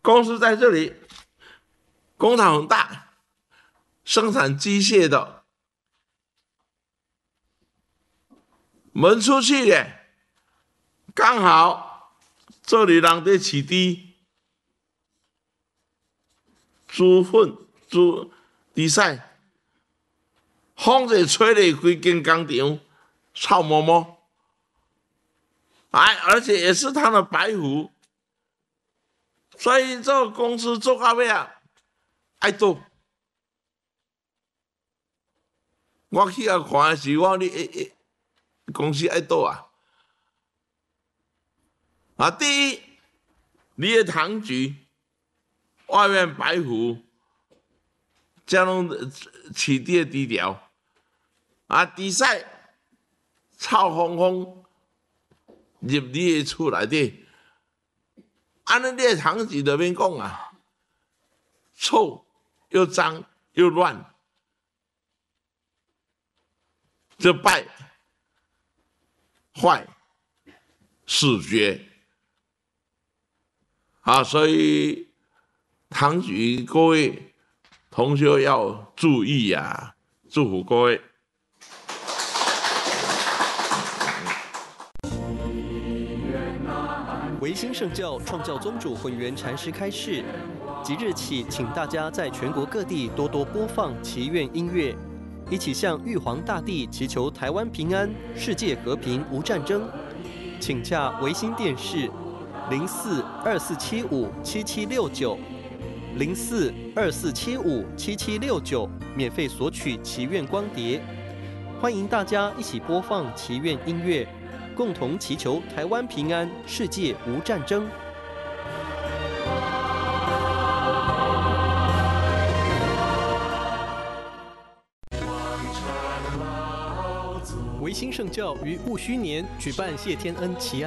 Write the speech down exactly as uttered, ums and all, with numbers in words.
公司在这里，工厂很大，生产机械的。门出去耶，刚好这里人在起地，猪粪、猪地塞，风一吹咧，规间工厂臭摸摸。哎，而且也是他的白虎，所以这个公司做到尾啊，爱倒。我去遐看的时，我你诶诶。公司爱倒啊！啊，第一，你的糖橘外面白虎，这种起地低调啊，底塞臭烘烘入你的厝内底，安尼你的糖橘就免讲啊，臭又脏又乱，这败。坏视觉啊，所以堂局各位同学要注意呀、啊！祝福各位。 维新圣教创教宗主混元禅师开示，即日起，请大家在全国各地多多播放祈愿音乐。一起向玉皇大帝祈求台湾平安、世界和平、无战争。请洽维新电视零四二四七五七七六九零四二四七五七七六九，免费索取祈愿光碟。欢迎大家一起播放祈愿音乐，共同祈求台湾平安、世界无战争。维新圣教于戊戌年举办谢天恩祈安